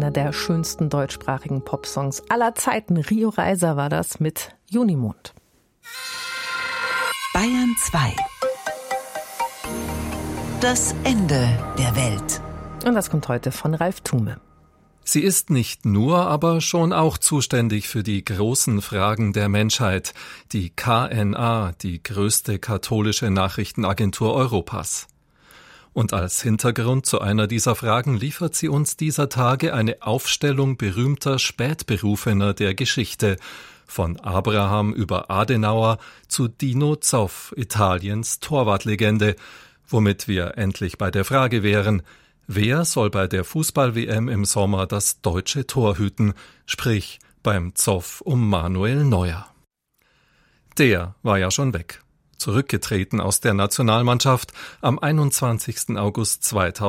einer der schönsten deutschsprachigen Popsongs aller Zeiten. Rio Reiser war das mit Junimond. Bayern 2. Das Ende der Welt. Und das kommt heute von Ralf Thume. Sie ist nicht nur, aber schon auch zuständig für die großen Fragen der Menschheit, die KNA, die größte katholische Nachrichtenagentur Europas. Und als Hintergrund zu einer dieser Fragen liefert sie uns dieser Tage eine Aufstellung berühmter Spätberufener der Geschichte, von Abraham über Adenauer zu Dino Zoff, Italiens Torwartlegende, womit wir endlich bei der Frage wären: Wer soll bei der Fußball-WM im Sommer das deutsche Tor hüten, sprich beim Zoff um Manuel Neuer? Der war ja schon weg, zurückgetreten aus der Nationalmannschaft am 21. August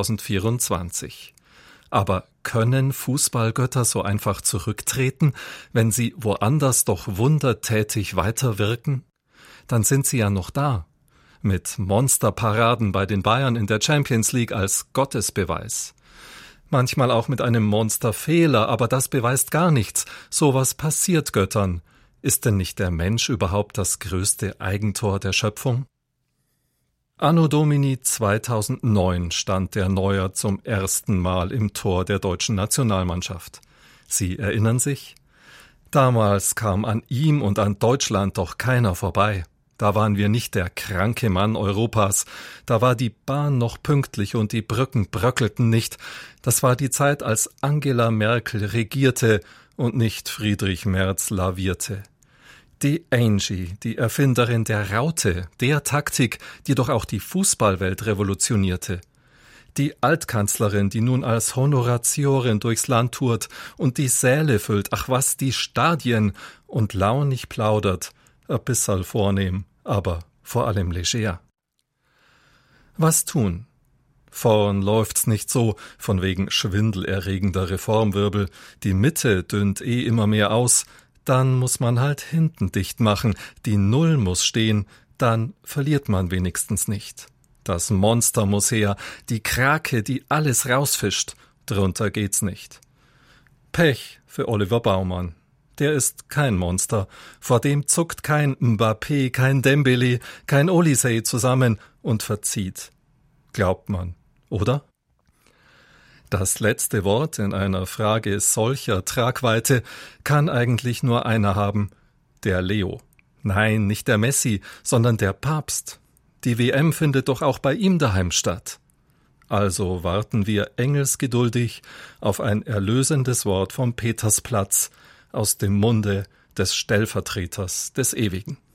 2024. Aber können Fußballgötter so einfach zurücktreten, wenn sie woanders doch wundertätig weiterwirken? Dann sind sie ja noch da. Mit Monsterparaden bei den Bayern in der Champions League als Gottesbeweis. Manchmal auch mit einem Monsterfehler, aber das beweist gar nichts. Sowas passiert Göttern. Ist denn nicht der Mensch überhaupt das größte Eigentor der Schöpfung? Anno Domini 2009 stand der Neuer zum ersten Mal im Tor der deutschen Nationalmannschaft. Sie erinnern sich? Damals kam an ihm und an Deutschland doch keiner vorbei. Da waren wir nicht der kranke Mann Europas. Da war die Bahn noch pünktlich und die Brücken bröckelten nicht. Das war die Zeit, als Angela Merkel regierte und nicht Friedrich Merz lavierte. Die Angie, die Erfinderin der Raute, der Taktik, die doch auch die Fußballwelt revolutionierte. Die Altkanzlerin, die nun als Honoratiorin durchs Land tourt und die Säle füllt, ach was, die Stadien, und launig plaudert, ein bisserl vornehm, aber vor allem leger. Was tun? Vorn läuft's nicht so, von wegen schwindelerregender Reformwirbel, die Mitte dünnt immer mehr aus, dann muss man halt hinten dicht machen, die Null muss stehen, dann verliert man wenigstens nicht. Das Monster muss her, die Krake, die alles rausfischt, drunter geht's nicht. Pech für Oliver Baumann. Der ist kein Monster, vor dem zuckt kein Mbappé, kein Dembele, kein Olysee zusammen und verzieht. Glaubt man, oder? Das letzte Wort in einer Frage solcher Tragweite kann eigentlich nur einer haben, der Leo. Nein, nicht der Messi, sondern der Papst. Die WM findet doch auch bei ihm daheim statt. Also warten wir engelsgeduldig auf ein erlösendes Wort vom Petersplatz aus dem Munde des Stellvertreters des Ewigen.